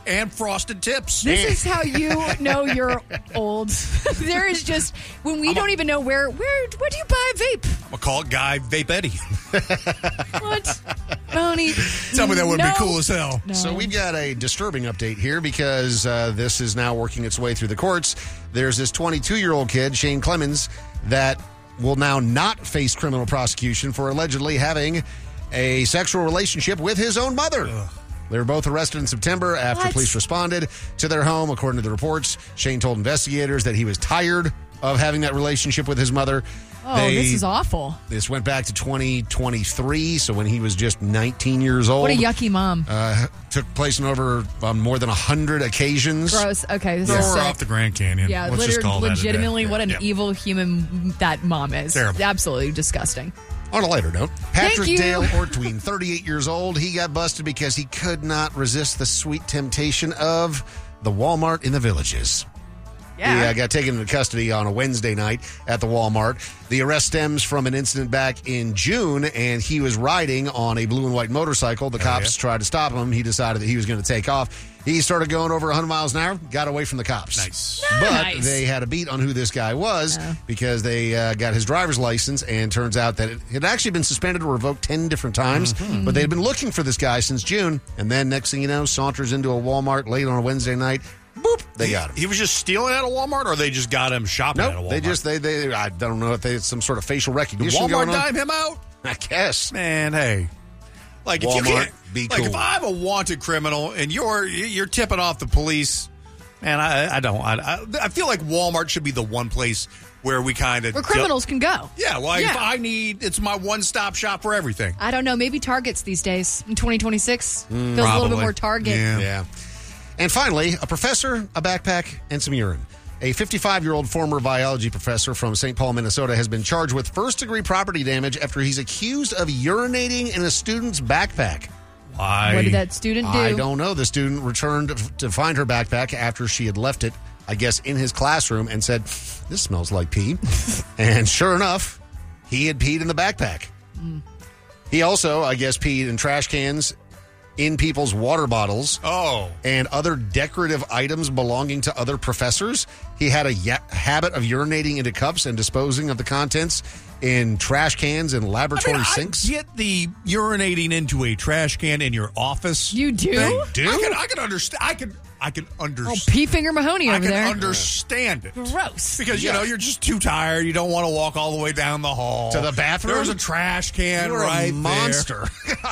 and frosted tips. This is how you know you're old. There is just, when we don't even know where do you buy a vape? I'm going to call it Guy Vape Eddie. What? Bonnie. Tell me that would be cool as hell. No. So we've got a disturbing update here because this is now working its way through the courts. There's this 22-year-old kid, Shane Clemens, that will now not face criminal prosecution for allegedly having a sexual relationship with his own mother. Ugh. They were both arrested in September after police responded to their home. According to the reports, Shane told investigators that he was tired of having that relationship with his mother. Oh, this is awful. This went back to 2023, so when he was just 19 years old. What a yucky mom. Took place on more than 100 occasions. Gross. Okay, this Throw is her sick. off the Grand Canyon. Yeah, Let's just call legitimately, that a day. what an evil human that mom is. Terrible. Absolutely disgusting. On a lighter note, Patrick you. Dale Ortween, 38 years old, he got busted because he could not resist the sweet temptation of the Walmart in the Villages. Yeah. He got taken into custody on a Wednesday night at the Walmart. The arrest stems from an incident back in June, and he was riding on a blue and white motorcycle. The cops tried to stop him. He decided that he was going to take off. He started going over 100 miles an hour, got away from the cops. Nice. But they had a beat on who this guy was because they got his driver's license, and turns out that it had actually been suspended or revoked 10 different times. But they had been looking for this guy since June, and then next thing you know, saunters into a Walmart late on a Wednesday night. Boop, they got him. He was just stealing at a Walmart, or they just got him shopping at a Walmart? They I don't know if they had some sort of facial recognition Walmart going on. dime him out? I guess. Man, hey. Like, if Walmart, you can't, be like, cool. if I'm a wanted criminal and you're tipping off the police, man, I feel like Walmart should be the one place where we kind of... Where criminals can go. Yeah, well, if it's my one-stop shop for everything. I don't know, maybe Targets these days in 2026 feels a Probably. little bit more Target. Yeah. And finally, a professor, a backpack, and some urine. A 55-year-old former biology professor from St. Paul, Minnesota, has been charged with first-degree property damage after he's accused of urinating in a student's backpack. Why? What did that student do? I don't know. The student returned to find her backpack after she had left it, I guess, in his classroom and said, "This smells like pee." And sure enough, he had peed in the backpack. He also, I guess, peed in trash cans, in people's water bottles, and other decorative items belonging to other professors. He had a habit of urinating into cups and disposing of the contents in trash cans and laboratory sinks. I get the urinating into a trash can in your office. You do? Do? I can understand. I can understand. Oh, P. Finger Mahoney over there. I can understand it. Gross. Because, you're just too tired. You don't want to walk all the way down the hall. To the bathroom? There's a trash can You're right a monster.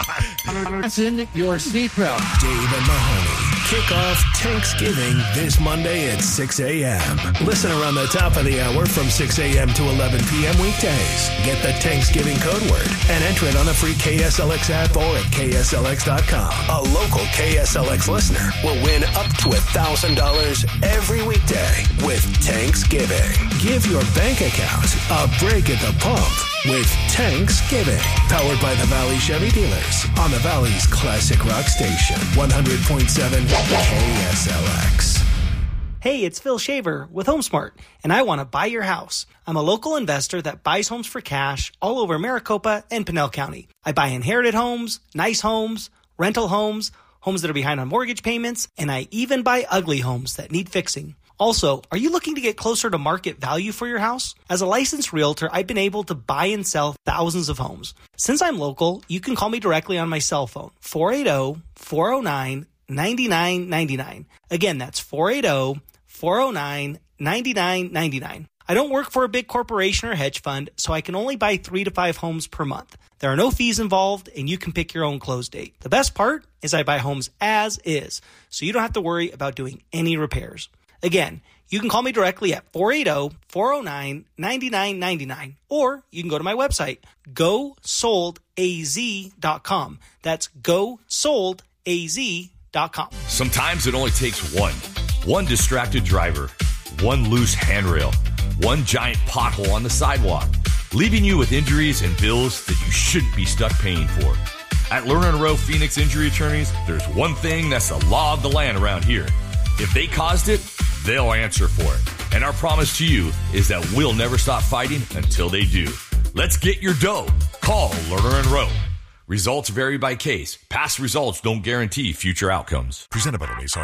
Fasten your seatbelt. Dave and Mahoney kick off Thanksgiving this Monday at 6 a.m. Listen around the top of the hour from 6 a.m. to 11 p.m. weekdays. Get the Thanksgiving code word and enter it on the free KSLX app or at KSLX.com. A local KSLX listener will win up to $1,000 every weekday with Thanksgiving. Give your bank account a break at the pump with Thanksgiving. Powered by the Valley Chevy Dealers on the Valley's classic rock station, 100.7 KSLX. Hey, it's Phil Shaver with HomeSmart, and I want to buy your house. I'm a local investor that buys homes for cash all over Maricopa and Pinell County. I buy inherited homes, nice homes, rental homes, homes that are behind on mortgage payments, and I even buy ugly homes that need fixing. Also, are you looking to get closer to market value for your house? As a licensed realtor, I've been able to buy and sell thousands of homes. Since I'm local, you can call me directly on my cell phone, 480-409-9999. Again, that's 480-409-9999. I don't work for a big corporation or hedge fund, so I can only buy 3 to 5 homes per month. There are no fees involved, and you can pick your own close date. The best part is I buy homes as is, so you don't have to worry about doing any repairs. Again, you can call me directly at 480-409-9999, or you can go to my website, gosoldaz.com. That's gosoldaz.com. Sometimes it only takes one distracted driver, one loose handrail, one giant pothole on the sidewalk, leaving you with injuries and bills that you shouldn't be stuck paying for. At Lerner & Rowe Phoenix Injury Attorneys, there's one thing that's the law of the land around here. If they caused it, they'll answer for it. And our promise to you is that we'll never stop fighting until they do. Let's get your dough. Call Lerner & Rowe. Results vary by case. Past results don't guarantee future outcomes. Presented by the Wayside